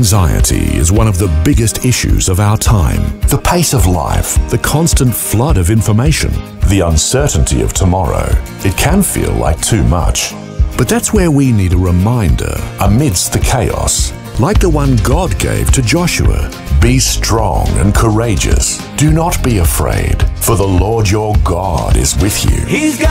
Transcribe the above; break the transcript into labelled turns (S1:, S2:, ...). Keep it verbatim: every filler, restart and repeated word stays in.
S1: Anxiety is one of the biggest issues of our time. The pace of life, the constant flood of information, the uncertainty of tomorrow. It can feel like too much. But that's where we need a reminder amidst the chaos, like the one God gave to Joshua. Be strong and courageous. Do not be afraid, for the Lord your God is with you.
S2: He's got